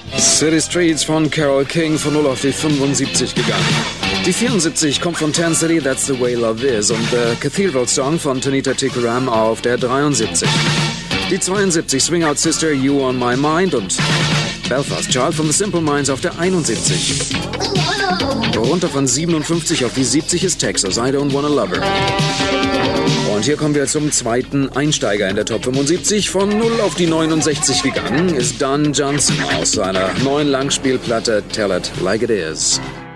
City Streets von Carole King von 0 auf die 75 gegangen. Die 74 kommt von Tan City, That's the Way Love Is und The Cathedral Song von Tanita Tikaram auf der 73. Die 72 Swing Out Sister, You on My Mind und Belfast Child von The Simple Minds auf der 71. Runter von 57 auf die 70 ist Texas, I Don't Wanna Love Her. Und hier kommen wir zum zweiten Einsteiger in der Top 75. Von 0 auf die 69 gegangen ist Don Johnson aus seiner neuen Langspielplatte Tell It Like It Is.